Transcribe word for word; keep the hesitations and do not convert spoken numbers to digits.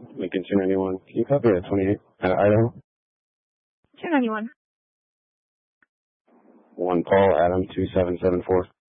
Lincoln two ninety-one. Can you copy that twenty-eight? Uh, Idaho? two ninety-one. One Paul Adam two seven seven four.